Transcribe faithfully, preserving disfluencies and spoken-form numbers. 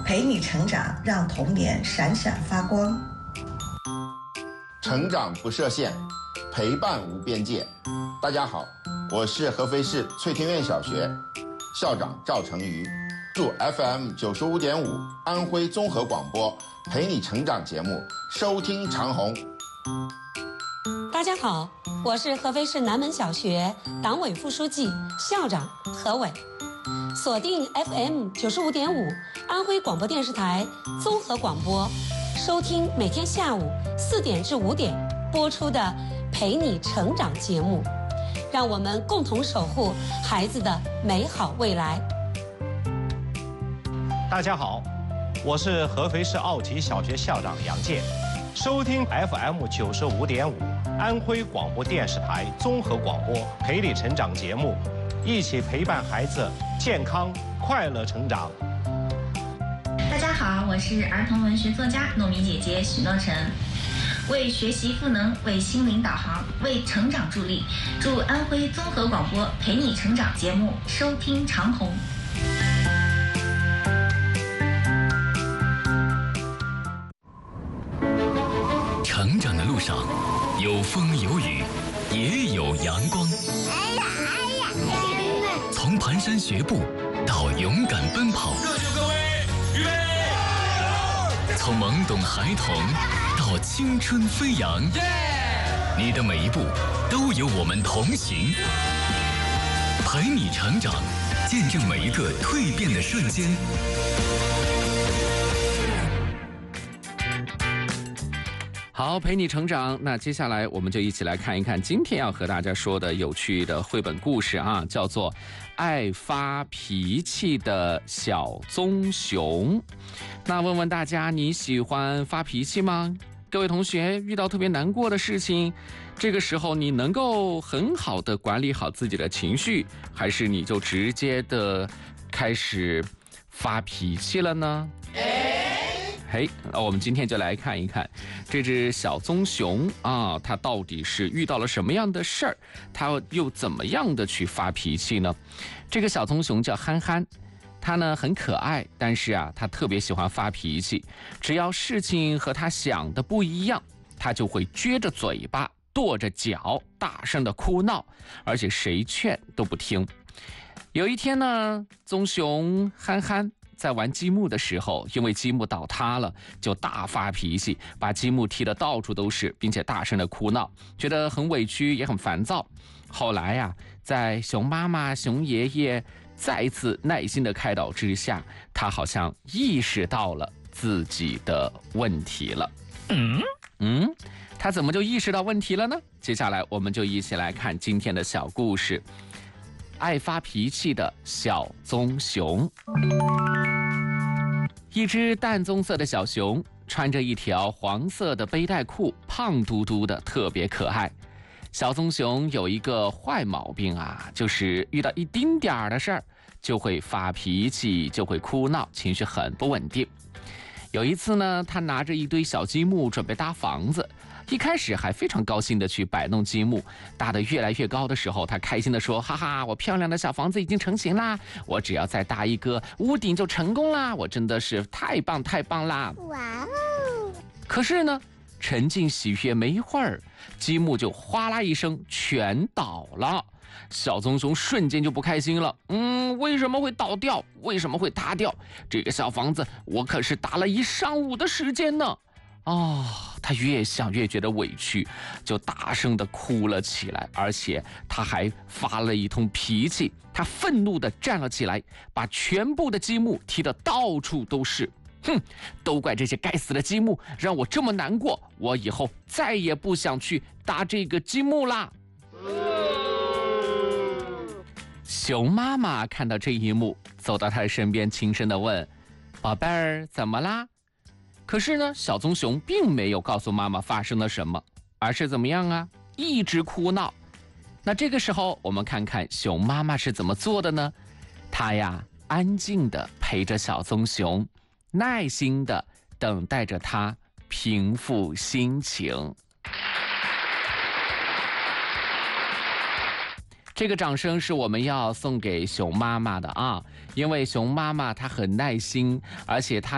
陪你成长，让童年闪闪发光。 成长不设限，陪伴无边界。大家好，我是合肥市翠庭院小学校长赵成瑜，祝 F M 九十五点五安徽综合广播陪你成长节目收听长虹。 大家好，我是合肥市南门小学党委副书记、校长何伟。锁定 F M 九十五点五安徽广播电视台综合广播，收听每天下午四点至五点播出的陪你成长节目，让我们共同守护孩子的美好未来。 大家好，我是合肥市奥体小学校长杨健。收听 F M 九十五点五安徽广播电视台综合广播陪你成长节目，一起陪伴孩子健康快乐成长。 大家好，我是儿童文学作家糯米姐姐许诺晨。为学习赋能，为心灵导航，为成长助力，祝安徽综合广播陪你成长节目收听长虹。 成长的路上，有风有雨，也有阳光。 哎呀哎呀！ 从蹒跚学步到勇敢奔跑， 热血各位，预备！ 从懵懂孩童到青春飞扬，你的每一步都有我们同行，陪你成长，见证每一个蜕变的瞬间。 好，陪你成长。那接下来我们就一起来看一看今天要和大家说的有趣的绘本故事啊，叫做《爱发脾气的小棕熊》。那问问大家，你喜欢发脾气吗？各位同学，遇到特别难过的事情，这个时候你能够很好的管理好自己的情绪，还是你就直接的开始发脾气了呢？嘿，那我们今天就来看一看这只小棕熊啊，它到底是遇到了什么样的事儿，它又怎么样的去发脾气呢？这个小棕熊叫憨憨，它呢很可爱，但是啊，它特别喜欢发脾气。只要事情和它想的不一样，它就会撅着嘴巴、跺着脚，大声的哭闹，而且谁劝都不听。有一天呢，棕熊憨憨在玩积木的时候，因为积木倒塌了，就大发脾气，把积木踢得到处都是，并且大声的哭闹，觉得很委屈也很烦躁。后来呀、啊，在熊妈妈、熊爷爷再一次耐心的开导之下，他好像意识到了自己的问题了。嗯嗯，他怎么就意识到问题了呢？接下来我们就一起来看今天的小故事。爱发脾气的小棕熊。一只淡棕色的小熊，穿着一条黄色的背带裤，胖嘟嘟的，特别可爱。小棕熊有一个坏毛病啊，就是遇到一丁点儿的事儿就会发脾气，就会哭闹，情绪很不稳定。有一次呢，他拿着一堆小积木准备搭房子，一开始还非常高兴的去摆弄积木，搭得越来越高的时候，他开心的说：哈哈，我漂亮的小房子已经成型啦，我只要再搭一个屋顶就成功啦，我真的是太棒太棒啦！哇哦！可是呢，沉浸喜悦没一会儿，积木就哗啦一声全倒了。小棕熊瞬间就不开心了，嗯，为什么会倒掉？为什么会塌掉？这个小房子我可是搭了一上午的时间呢！哦，他越想越觉得委屈，就大声地哭了起来，而且他还发了一通脾气，他愤怒地站了起来，把全部的积木踢得到处都是。哼，都怪这些该死的积木，让我这么难过，我以后再也不想去搭这个积木啦。熊妈妈看到这一幕，走到他的身边，轻声地问：宝贝儿，怎么啦？可是呢，小棕熊并没有告诉妈妈发生了什么，而是怎么样啊？一直哭闹。那这个时候，我们看看熊妈妈是怎么做的呢？她呀，安静地陪着小棕熊，耐心地等待着它平复心情。这个掌声是我们要送给熊妈妈的啊，因为熊妈妈她很耐心，而且她